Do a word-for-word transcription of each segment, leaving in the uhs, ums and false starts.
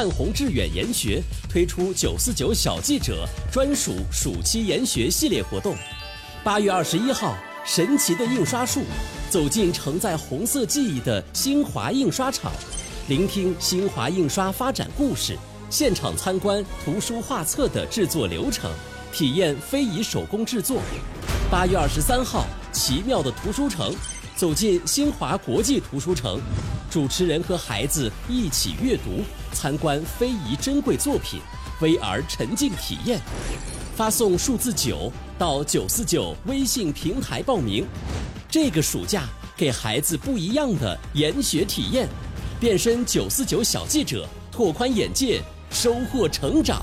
看红致远研学推出九四九小记者专属暑期研学系列活动。八月二十一号，神奇的印刷术，走进承载红色记忆的新华印刷厂，聆听新华印刷发展故事，现场参观图书画册的制作流程，体验非遗手工制作。八月二十三号，奇妙的图书城，走进新华国际图书城，主持人和孩子一起阅读，参观非遗珍贵作品 V R 沉浸体验。发送数字九到九四九微信平台报名。这个暑假给孩子不一样的研学体验，变身九四九小记者，拓宽眼界，收获成长。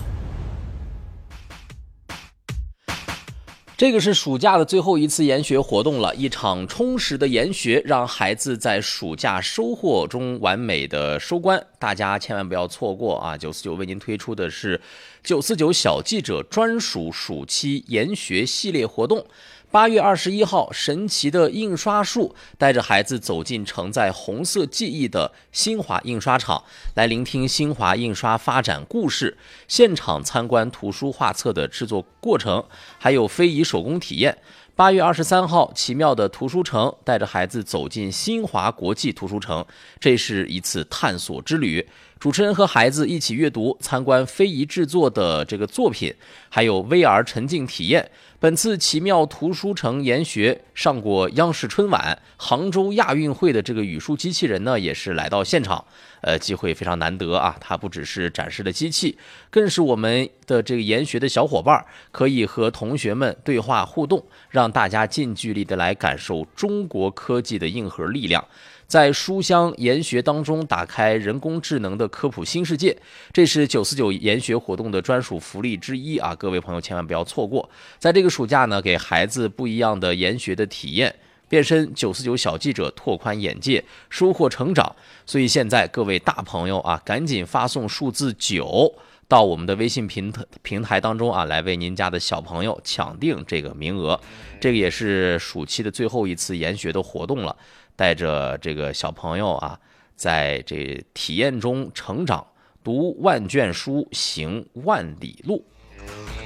这个是暑假的最后一次研学活动了，一场充实的研学，让孩子在暑假收获中完美的收官，大家千万不要错过啊！九四九为您推出的是九四九小记者专属暑期研学系列活动。八月二十一号，神奇的印刷术带着孩子走进承载红色记忆的新华印刷厂，来聆听新华印刷发展故事，现场参观图书画册的制作过程，还有非遗手工体验。八月二十三号，奇妙的图书城带着孩子走进新华国际图书城，这是一次探索之旅。主持人和孩子一起阅读，参观非遗制作的这个作品，还有 V R 沉浸体验。本次奇妙图书城研学上过央视春晚、杭州亚运会的这个语数机器人呢，也是来到现场，呃，机会非常难得啊！它不只是展示的机器，更是我们的这个研学的小伙伴，可以和同学们对话互动，让大家近距离的来感受中国科技的硬核力量。在书香研学当中打开人工智能的科普新世界，这是九四九研学活动的专属福利之一啊！各位朋友千万不要错过。在这个暑假呢，给孩子不一样的研学的体验，变身九四九小记者，拓宽眼界，收获成长。所以现在各位大朋友啊，赶紧发送数字九到我们的微信平平台当中啊，来为您家的小朋友抢定这个名额。这个也是暑期的最后一次研学的活动了。带着这个小朋友啊，在这体验中成长，读万卷书，行万里路。